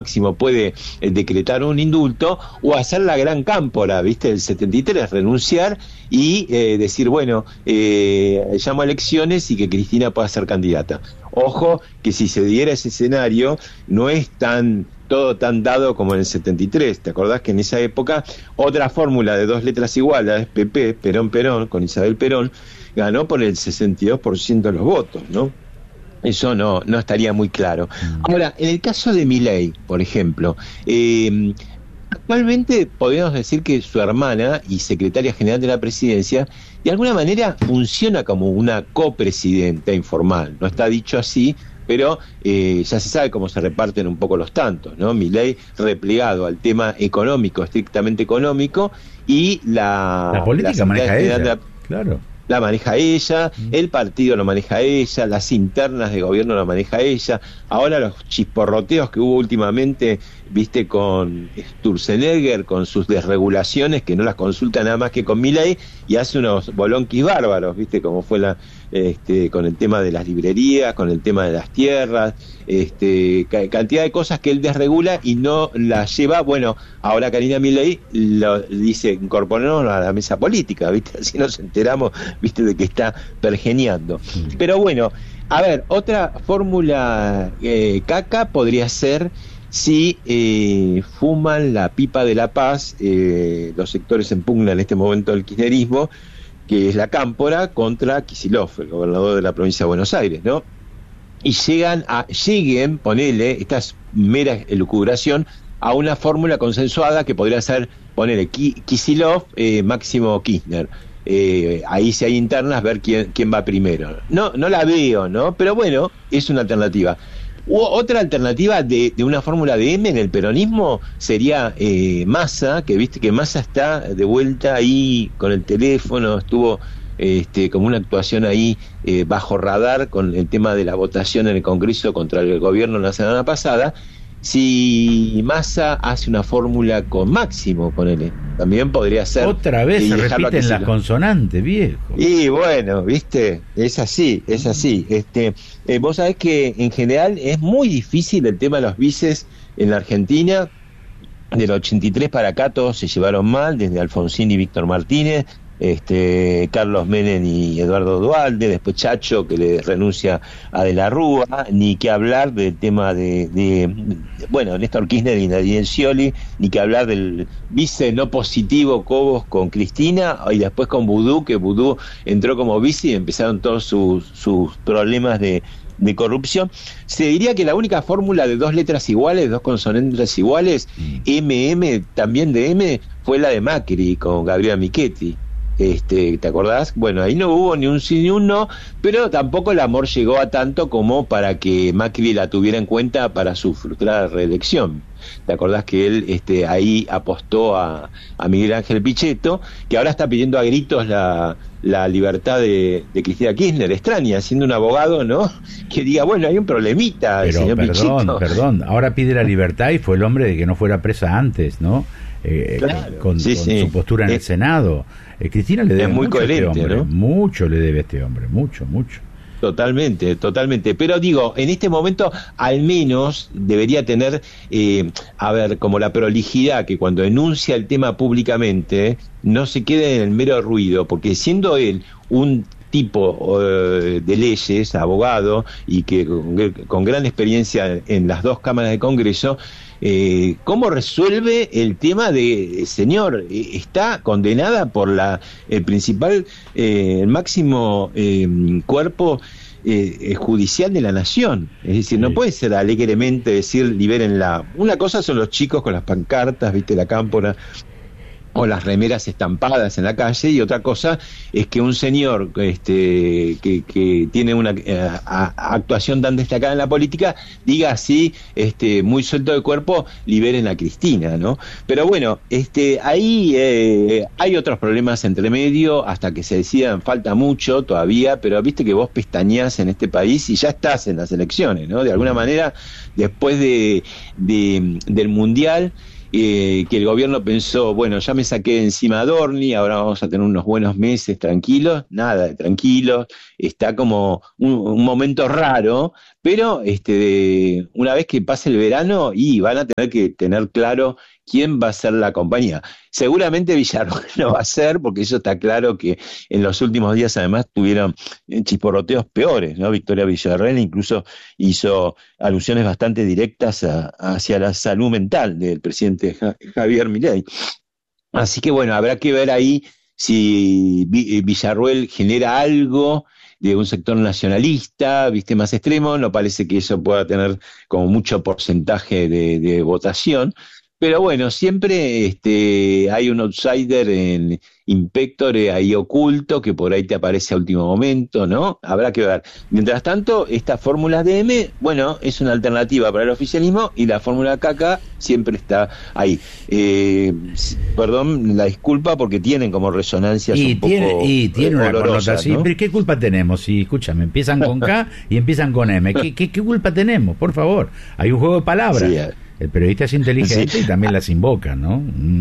máximo puede decretar un indulto, o hacer la gran cámpora, ¿viste? El 73, renunciar y decir, bueno, llamo a elecciones y que Cristina pueda ser candidata. Ojo, que si se diera ese escenario, no es todo tan dado como en el 73. ¿Te acordás que en esa época otra fórmula de dos letras iguales, PP, Perón, con Isabel Perón, ganó por el 62% de los votos, ¿no? Eso no estaría muy claro. Ahora, en el caso de Milei, por ejemplo, actualmente podríamos decir que su hermana y secretaria general de la presidencia, de alguna manera funciona como una copresidenta informal. No está dicho así, pero ya se sabe cómo se reparten un poco los tantos, ¿no? Milei replegado al tema económico, estrictamente económico, y la política maneja ella, claro. La maneja ella, el partido lo maneja ella, las internas de gobierno lo maneja ella. Ahora los chisporroteos que hubo últimamente, viste, con Sturzenegger, con sus desregulaciones, que no las consulta nada más que con Milei, y hace unos bolonquis bárbaros, viste, como fue con el tema de las librerías, con el tema de las tierras, cantidad de cosas que él desregula y no las lleva. Bueno, ahora Karina Milei lo dice, incorporémonos a la mesa política, viste, así nos enteramos, viste, de que está pergeñando. Pero bueno, a ver, otra fórmula caca podría ser si fuman la pipa de la paz, los sectores en pugna en este momento del kirchnerismo, que es la cámpora, contra Kicillof, el gobernador de la provincia de Buenos Aires, ¿no? Y lleguen, ponele, esta es mera elucubración, a una fórmula consensuada que podría ser, ponele, Kicillof, Máximo Kirchner. Ahí si hay internas, ver quién va primero. No la veo, ¿no? Pero bueno, es una alternativa. Otra alternativa de una fórmula de M en el peronismo sería Massa, que viste que Massa está de vuelta ahí con el teléfono, estuvo como una actuación ahí bajo radar con el tema de la votación en el Congreso contra el gobierno la semana pasada. Si Massa hace una fórmula con Máximo, ponele, también podría ser. Otra vez se repiten las consonantes, viejo. Y bueno, viste, es así. Vos sabés que en general es muy difícil el tema de los vices en la Argentina. Del 83 para acá todos se llevaron mal, desde Alfonsín y Víctor Martínez, Carlos Menem y Eduardo Duhalde, después Chacho, que le renuncia a De la Rúa, ni que hablar del tema de Néstor Kirchner y Nadine Scioli, ni que hablar del vice no positivo Cobos con Cristina, y después con Vudú, que Vudú entró como vice y empezaron todos sus problemas de corrupción. Se diría que la única fórmula de dos letras iguales, dos consonantes iguales, MM, también de M, fue la de Macri con Gabriela Michetti. ¿Te acordás? Bueno, ahí no hubo ni un sí ni un no, pero tampoco el amor llegó a tanto como para que Macri la tuviera en cuenta para su frustrada reelección. ¿Te acordás que él ahí apostó a Miguel Ángel Pichetto, que ahora está pidiendo a gritos la libertad de Cristina Kirchner? Extraña, siendo un abogado, ¿no? Que diga, bueno, hay un problemita, pero, señor Pichetto. Perdón, ahora pide la libertad y fue el hombre de que no fuera presa antes, ¿no? Claro, con su postura en el Senado. Cristina le debe muy mucho coherente, a este hombre, ¿no? Mucho le debe a este hombre, mucho. Totalmente. Pero digo, en este momento al menos debería tener, como la prolijidad, que cuando enuncia el tema públicamente no se quede en el mero ruido, porque siendo él un tipo de leyes, abogado, y que con gran experiencia en las dos cámaras de Congreso, ¿cómo resuelve el tema de, señor, está condenada por el principal, el máximo cuerpo judicial de la nación? Es decir, no puede ser alegremente decir libérenla. Una cosa son los chicos con las pancartas, viste, la cámpora, o las remeras estampadas en la calle, y otra cosa es que un señor que tiene una actuación tan destacada en la política diga así, muy suelto de cuerpo, liberen a Cristina, ¿no? Pero bueno, ahí hay otros problemas entre medio hasta que se decidan, falta mucho todavía, pero viste que vos pestañeás en este país y ya estás en las elecciones, ¿no? De alguna manera, después del Mundial, que el gobierno pensó, bueno, ya me saqué de encima a Dorni, ahora vamos a tener unos buenos meses tranquilos. Nada de tranquilos, está como un momento raro, pero una vez que pase el verano, y van a tener que tener claro quién va a ser la compañía. Seguramente Villarroel no va a ser, porque eso está claro que en los últimos días además tuvieron chisporroteos peores, ¿no? Victoria Villarroel incluso hizo alusiones bastante directas hacia la salud mental del presidente Javier Milei. Así que bueno, habrá que ver ahí si Villarroel genera algo de un sector nacionalista, más extremo. No parece que eso pueda tener como mucho porcentaje de votación. Pero bueno, siempre hay un outsider en Inspectore ahí oculto, que por ahí te aparece a último momento, ¿no? Habrá que ver. Mientras tanto, esta fórmula DM, bueno, es una alternativa para el oficialismo, y la fórmula KK siempre está ahí. Perdón la disculpa, porque tienen como resonancias un poco tiene una connotación, ¿no? Pero ¿qué culpa tenemos? Si, escúchame, empiezan con K y empiezan con M. ¿Qué culpa tenemos? Por favor, hay un juego de palabras. Sí, el periodista es inteligente, y también las invoca, ¿no?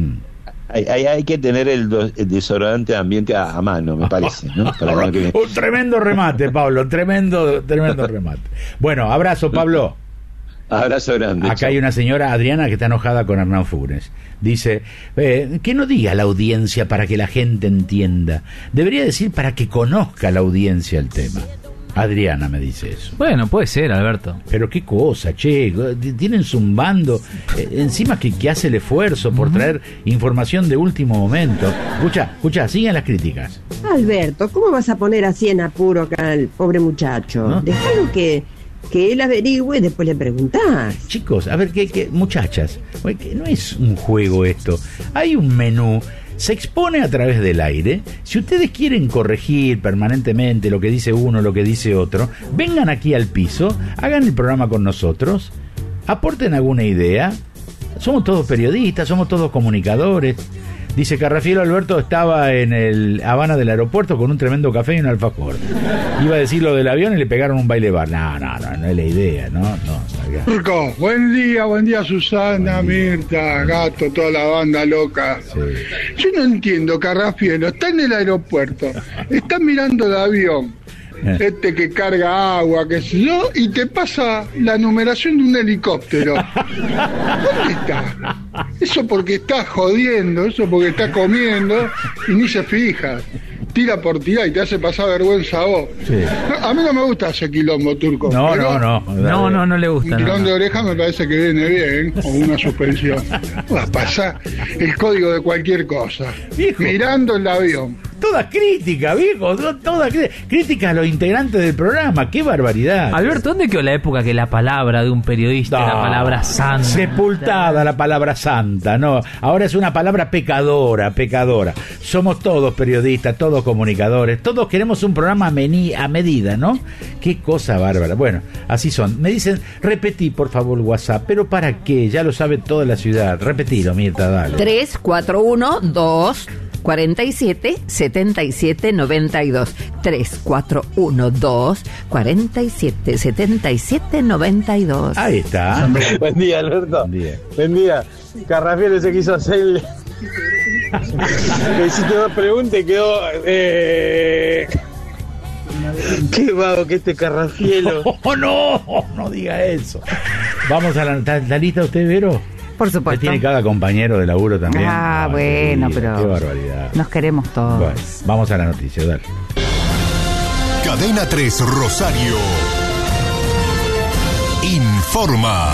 Hay que tener el desodorante de ambiente a mano, me parece, ¿no? Un tremendo remate, Pablo, tremendo remate. Bueno, abrazo, Pablo. Abrazo grande. Acá hay una señora, Adriana, que está enojada con Hernán Funes. Dice, que no diga la audiencia para que la gente entienda. Debería decir para que conozca la audiencia el tema. Adriana me dice eso. Bueno, puede ser, Alberto. Pero qué cosa, che, tienen zumbando, encima que hace el esfuerzo por traer información de último momento. Escucha, siguen las críticas. Alberto, ¿cómo vas a poner así en apuro acá al pobre muchacho? ¿No? Déjalo que él averigüe y después le preguntás. Chicos, a ver, muchachas, que no es un juego esto. Hay un menú. Se expone a través del aire. Si ustedes quieren corregir permanentemente lo que dice uno, lo que dice otro, vengan aquí al piso, hagan el programa con nosotros, aporten alguna idea. Somos todos periodistas, somos todos comunicadores. Dice Carrafielo, Alberto estaba en el Habana del aeropuerto con un tremendo café y un alfajor. Iba a decir lo del avión y le pegaron un baile bar. No es la idea, no. Turco, buen día Susana, buen día. Mirta, Gato, toda la banda loca. Sí. Yo no entiendo, Carrafielo, está en el aeropuerto, está mirando el avión. Que carga agua, qué sé yo, y te pasa la numeración de un helicóptero. ¿Dónde está? Eso porque está jodiendo, eso porque está comiendo y ni se fija. Tira por tirar y te hace pasar vergüenza a vos. Sí. No, a mí no me gusta ese quilombo, Turco. No le gusta. Un tirón de oreja me parece que viene bien, o una suspensión. Va a pasar el código de cualquier cosa. Viejo. Mirando el avión. Toda crítica, viejo, toda crítica a los integrantes del programa. ¡Qué barbaridad! Alberto, ¿dónde quedó la época que la palabra de un periodista era la palabra santa? Sepultada la palabra santa, no. Ahora es una palabra pecadora. Somos todos periodistas, todos comunicadores, todos queremos un programa a medida, ¿no? Qué cosa bárbara. Bueno, así son. Me dicen, repetí por favor WhatsApp, pero ¿para qué? Ya lo sabe toda la ciudad. Repetilo, Mirta, dale. 341-247-7792. 341-247-7792. Ahí está. Buen día, Alberto. Buen día. Carrafielo se quiso hacer me hiciste dos preguntas y quedó qué vago que Carrafielo. No diga eso. Vamos a ¿está lista usted, Vero? Por supuesto. Tiene cada compañero de laburo también. Bueno, pero qué barbaridad. Nos queremos todos. Bueno, vamos a la noticia, dale. Cadena 3 Rosario informa.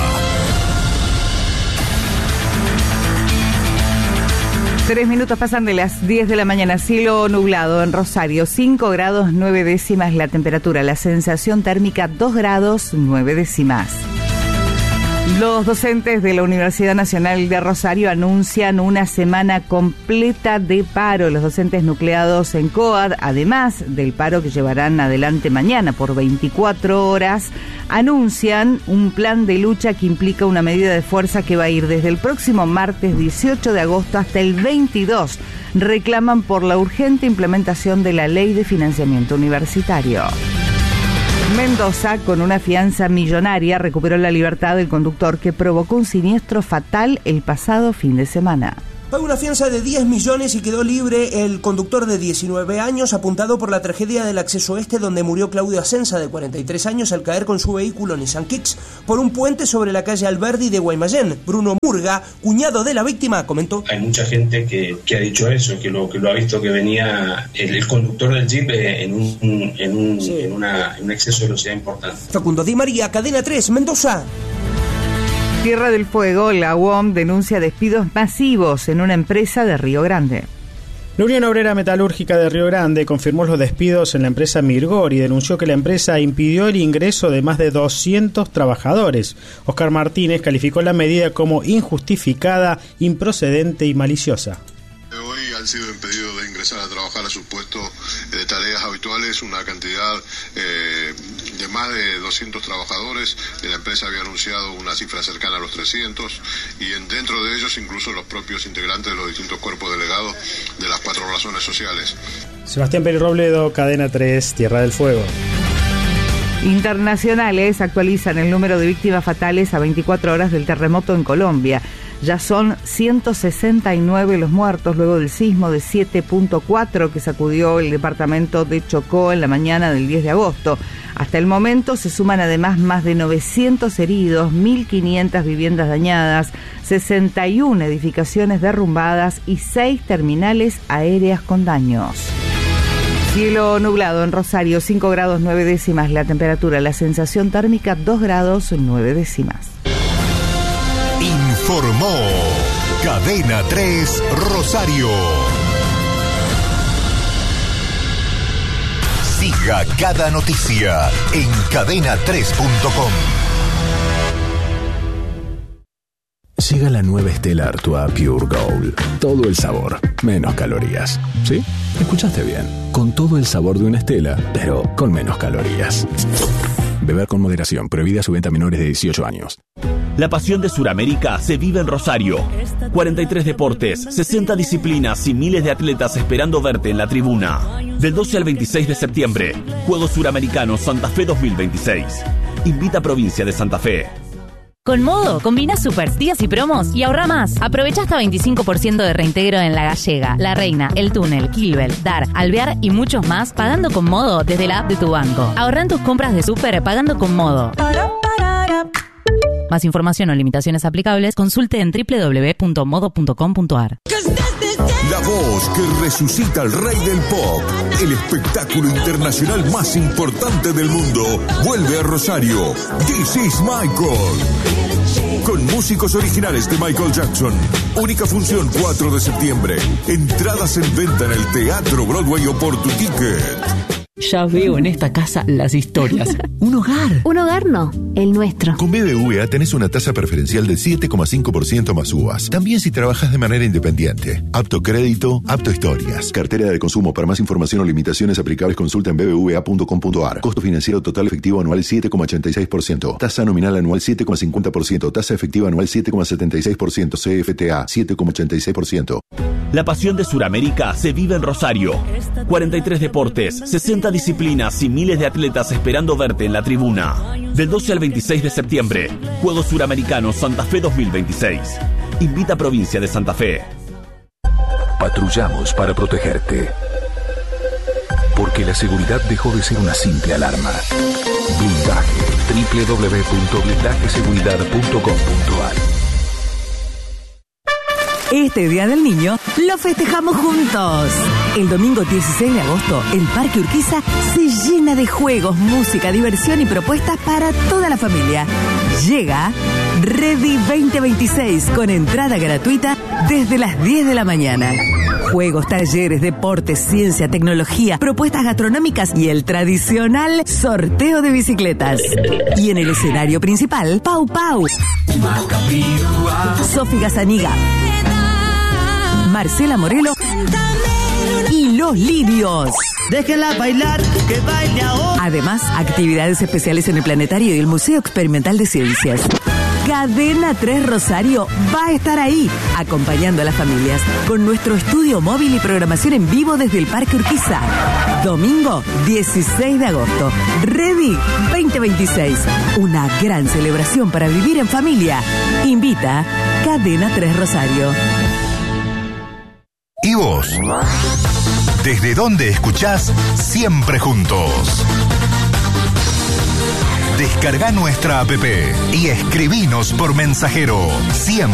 3 minutos pasan de las 10 de la mañana. Cielo nublado en Rosario, 5 grados 9 décimas la temperatura. La sensación térmica 2 grados 9 décimas. Los docentes de la Universidad Nacional de Rosario anuncian una semana completa de paro. Los docentes nucleados en COAD, además del paro que llevarán adelante mañana por 24 horas, anuncian un plan de lucha que implica una medida de fuerza que va a ir desde el próximo martes 18 de agosto hasta el 22. Reclaman por la urgente implementación de la Ley de Financiamiento Universitario. Mendoza, con una fianza millonaria, recuperó la libertad del conductor que provocó un siniestro fatal el pasado fin de semana. paga una fianza de 10 millones y quedó libre el conductor de 19 años apuntado por la tragedia del acceso este, donde murió Claudio Asenza, de 43 años, al caer con su vehículo Nissan Kicks por un puente sobre la calle Alberdi de Guaymallén. Bruno Murga, cuñado de la víctima, comentó: hay mucha gente que ha dicho eso, que lo ha visto, que venía el conductor del Jeep en un exceso de velocidad importante. Facundo Di María, Cadena 3, Mendoza. Tierra del Fuego, la UOM denuncia despidos masivos en una empresa de Río Grande. La Unión Obrera Metalúrgica de Río Grande confirmó los despidos en la empresa Mirgor y denunció que la empresa impidió el ingreso de más de 200 trabajadores. Oscar Martínez calificó la medida como injustificada, improcedente y maliciosa. Hoy han sido impedidos de ingresar a trabajar a sus puestos de tareas habituales una cantidad de más de 200 trabajadores. La empresa había anunciado una cifra cercana a los 300 y dentro de ellos incluso los propios integrantes de los distintos cuerpos delegados de las 4 razones sociales. Sebastián Pérez Robledo, Cadena 3, Tierra del Fuego. Internacionales actualizan el número de víctimas fatales a 24 horas del terremoto en Colombia. Ya son 169 los muertos luego del sismo de 7.4 que sacudió el departamento de Chocó en la mañana del 10 de agosto. Hasta el momento se suman además más de 900 heridos, 1.500 viviendas dañadas, 61 edificaciones derrumbadas y 6 terminales aéreas con daños. Cielo nublado en Rosario, 5 grados 9 décimas la temperatura, la sensación térmica 2 grados 9 décimas. Informó Cadena 3 Rosario. Siga cada noticia en cadena3.com. Llega la nueva Stella Artois Pure Gold. Todo el sabor, menos calorías. ¿Sí? Escuchaste bien. Con todo el sabor de una Stella, pero con menos calorías. Beber con moderación. Prohibida su venta a menores de 18 años. La pasión de Sudamérica se vive en Rosario. 43 deportes, 60 disciplinas y miles de atletas esperando verte en la tribuna. Del 12 al 26 de septiembre, Juegos Suramericanos Santa Fe 2026. Invita a Provincia de Santa Fe. Con Modo, combina super días y promos y ahorra más. Aprovecha hasta 25% de reintegro en La Gallega, La Reina, El Túnel, Kilbel, Dar, Alvear y muchos más pagando con Modo desde la app de tu banco. Ahorra en tus compras de súper pagando con Modo. Más información o limitaciones aplicables, consulte en www.modo.com.ar. La voz que resucita al rey del pop, el espectáculo internacional más importante del mundo, vuelve a Rosario. This is Michael. Con músicos originales de Michael Jackson. Única función 4 de septiembre. Entradas en venta en el Teatro Broadway o por tu ticket. Ya veo en esta casa las historias. Un hogar. Un hogar no, el nuestro. Con BBVA tenés una tasa preferencial del 7,5% más uvas. También si trabajas de manera independiente. Apto crédito, apto historias. Cartera de consumo. Para más información o limitaciones aplicables consulta en bbva.com.ar. Costo financiero total efectivo anual 7,86%. Tasa nominal anual 7,50%. Tasa efectiva anual 7,76%. CFTA 7,86%. La pasión de Sudamérica se vive en Rosario. 43 deportes, 60 disciplinas y miles de atletas esperando verte en la tribuna. Del 12 al 26 de septiembre, Juegos Suramericanos Santa Fe 2026. Invita a Provincia de Santa Fe. Patrullamos para protegerte. Porque la seguridad dejó de ser una simple alarma. Blindaje. www.blindajeseguridad.com.ar. Este Día del Niño lo festejamos juntos. El domingo 16 de agosto, el Parque Urquiza se llena de juegos, música, diversión y propuestas para toda la familia. Llega Ready 2026 con entrada gratuita desde las 10 de la mañana. Juegos, talleres, deportes, ciencia, tecnología, propuestas gastronómicas y el tradicional sorteo de bicicletas. Y en el escenario principal, Pau Pau, Sofi Gazaniga, Marcela Morelo y Los Lirios. Déjenla bailar, que baile ahora. Además, actividades especiales en el Planetario y el Museo Experimental de Ciencias. Cadena 3 Rosario va a estar ahí, acompañando a las familias, con nuestro estudio móvil y programación en vivo desde el Parque Urquiza. Domingo 16 de agosto, Ready 2026. Una gran celebración para vivir en familia. Invita Cadena 3 Rosario. ¿Y vos? ¿Desde dónde escuchás Siempre Juntos? Descarga nuestra app y escribinos por mensajero. Siempre